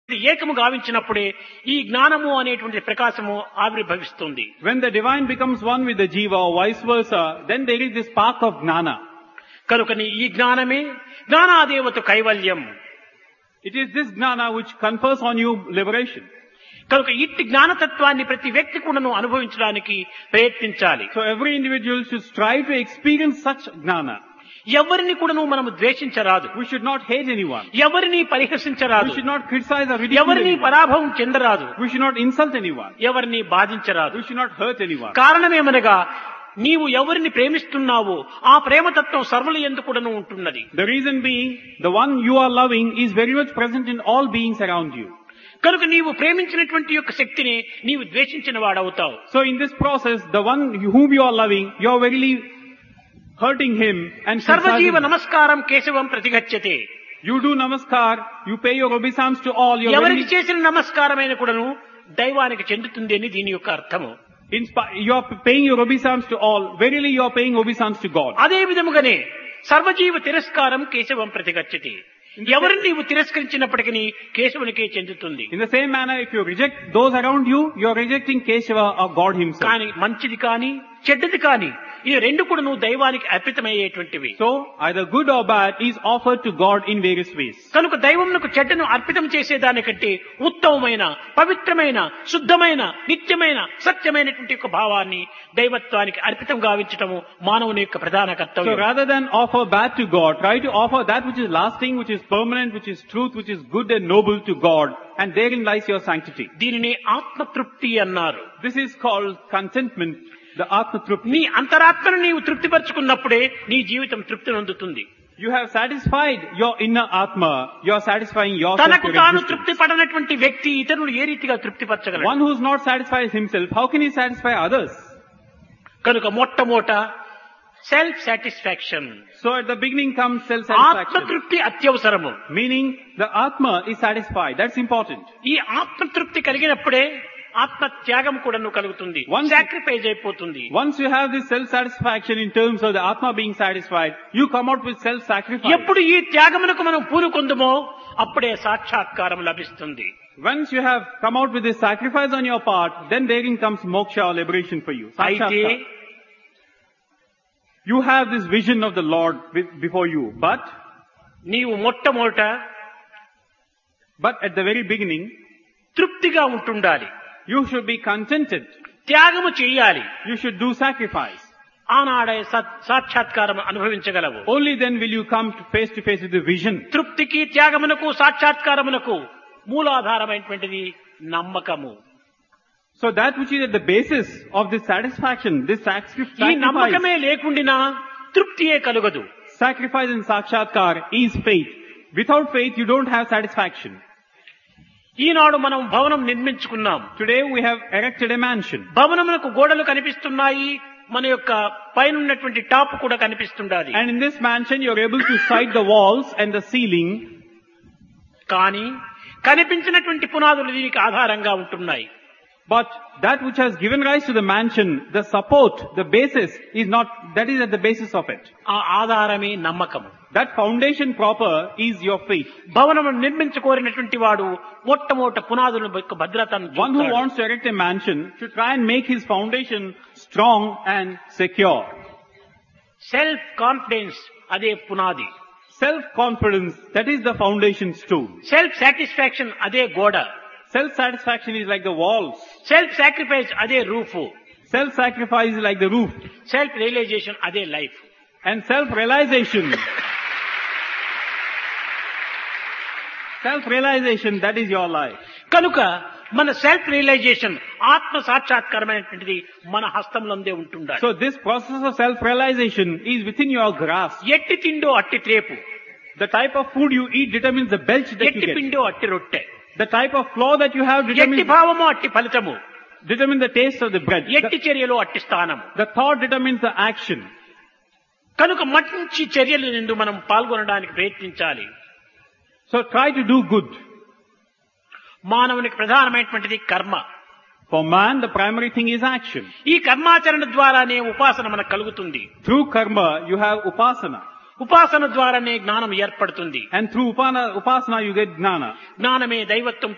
ఏకము గావించినప్పుడే ఈ జ్ఞానము అనేటువంటి ప్రకాశము ఆవిర్భవిస్తుంది. When the divine becomes one with the jiva or vice versa, then there is this spark of gnana. కనుకని ఈ జ్ఞానమే జ్ఞానాదేవత కైవల్యం. It is this gnana which confers on you liberation. కనుక ఇట్టి జ్ఞానతత్వాన్ని ప్రతి వ్యక్తి కూడాను అనుభవించడానికి ప్రయత్నించాలి. So every individual should strive to experience such gnana. ఎవరిని కూడాను మనము ద్వేషించరాదు. We should not hate anyone. ఎవరిని పరిహసించరాదు. We should not criticize or ridicule ఎవరిని anyone. పరాభవం చెందరాదు. We should not insult anyone. ఎవరిని బాధించరాదు. We should not hurt anyone. కారణమేమనగా నీవు ఎవరిని ప్రేమిస్తున్నావో ఆ ప్రేమతత్వం సర్వుల యందు కూడాను ఉంటున్నది. The reason being, the one you are loving is very much present in all beings around you. కనుక నీవు ప్రేమించినటువంటి యొక్క శక్తిని నీవు ద్వేషించిన వాడవుతావు. So in this process, the one whom you are loving, you are verily hurting him and సర్వజీవ criticizing. నమస్కారం కేశవం ప్రతిగచ్చతే. You do namaskar, you pay your obeisance to all. You are ఎవరికి verily, చేసిన నమస్కారమైన కూడాను దైవానికి చెందుతుంది అని దీని యొక్క అర్థము. you are paying your obeisance to all. Verily you are paying obeisance to God. అదే విధముగానే సర్వజీవ తిరస్కారం కేశవం ప్రతిగచ్చతి. ఎవరిని నీవు తిరస్కరించినప్పటికీ కేశవునికే చెందుతుంది. In the same manner, if you reject those around you, you are rejecting Keshava or God himself. కానీ మంచిది కానీ చెడ్డది కానీ ఈ రెండు కూడా నువ్వు దైవానికి అర్పితమయ్యేటువంటివి. So either good or bad is offered to God in various ways. కనుక దైవమునకు చెడ్డను అర్పితం చేసేదానికంటే ఉత్తమమైన పవిత్రమైన శుద్ధమైన నిత్యమైన సత్యమైనటువంటి ఒక భావాన్ని దైవత్వానికి అర్పితం గావించటము మానవుని యొక్క ప్రధాన So కర్తవ్యం. rather than offer bad to God, try to offer that which is lasting, which is permanent, which is truth, which is good and noble to God, and therein lies your sanctity. దీనిని ఆత్మతృప్తి అన్నారు. This is called contentment, the Atma Trupti. నీ అంతరాత్మను నీవు తృప్తిపరచుకున్నప్పుడే నీ జీవితం తృప్తి నొందుతుంది. You have satisfied your inner Atma, you are satisfying yourself. తనకు your తాను existence. తృప్తి పడనటువంటి వ్యక్తి ఇతరులు ఏ రీతిగా తృప్తిపరచగలడు? One who is not satisfied himself, how can he satisfy others? కనుక మొట్టమొదట self satisfaction, So at the beginning comes self-satisfaction. ఆత్మతృప్తి అత్యవసరము. Meaning the Atma is satisfied. That's important. ఈ ఆత్మతృప్తి కలిగినప్పుడే ఆత్మ త్యాగం కూడా కలుగుతుంది. Once- సాక్రిఫైస్ అయిపోతుంది. Once you have this self-satisfaction in terms of the Atma being satisfied, you come out with self-sacrifice. ఎప్పుడు ఈ త్యాగమునకు మనం పూనుకొందుమో అప్పుడే సాక్షాత్కారం లభిస్తుంది. Once you have come out with this sacrifice on your part, then therein comes moksha or liberation for you. అయితే Sakshatkar. You have this vision of the Lord before you, but నీవు మొట్టమొదట at the very beginning, తృప్తిగా ఉంటుండాలి. you should be contented. త్యాగము చేయాలి. You should do sacrifice. ఆనాడే సాక్షాత్కారం అనుభవించగలవు. Only then will you come face to face with the vision. తృప్తికి త్యాగమునకు సాక్షాత్కారమునకు మూలాధారమైనటువంటిది నమ్మకము. So that which is at the basis of this satisfaction, this ఈ నమ్మకమే లేకుండినా తృప్తియే కలుగదు. sacrifice and sakshatkar is faith. Without faith, you don't have satisfaction. ఈనాడు మనం భవనం నిర్మించుకున్నాం. Today we have erected a mansion. భవనమునకు గోడలు కనిపిస్తున్నాయి, మన యొక్క పైన ఉన్నటువంటి టాప్ కూడా కనిపిస్తుండాలి. And in this mansion, you're able to sight the walls and the ceiling. కానీ కనిపించినటువంటి పునాదులు దీనికి ఆధారంగా ఉంటున్నాయి. But that which has given rise to the mansion, the support, the basis is not, that is at the basis of it. ఆ ఆధారమే నమ్మకము. That foundation proper is your faith. భవనము నిర్మించుకోరినటువంటి వాడు మొట్టమొదట పునాదుల యొక్క భద్రతను One who చూస్తాడు. wants to erect a mansion should try and make his foundation strong and secure. Self confidence అదే పునాది. Self-confidence, that is the foundation stone. Self satisfaction అదే గోడ. Self-satisfaction is like the walls. Self sacrifice అదే roof. Self-sacrifice is like the roof. Self realisation అదే life. And self-realization, that is your life. కనుక మన self realisation ఆత్మ సాక్షాత్కారమైనటువంటిది మన హస్తంలోనే ఉంటుండాలి. So this process of self-realization is within your grasp. ఎట్టి తిండో అట్టి త్రేపు, The type of food you eat determines the belch that you ఎట్టి get. పిండో అట్టి రొట్టె, The type of flour that you have ఎట్టి determines భావమో అట్టి ఫలితము, the taste of the bread. ఎట్టి చర్యలో అట్టి స్థానము. The thought determines the action. కనుక మంచి చర్యలు నిండు మనం పాల్గొనడానికి ప్రయత్నించాలి. So try to do good. మానవునికి ప్రధానమైనటువంటిది కర్మ. For man, the primary thing is action. ఈ కర్మాచరణ ద్వారానే ఉపాసన మనకు కలుగుతుంది. Through karma, you have upasana. ఉపాసన ద్వారానే జ్ఞానం ఏర్పడుతుంది. And through upasana, you get gnana. జ్ఞానమే దైవత్వం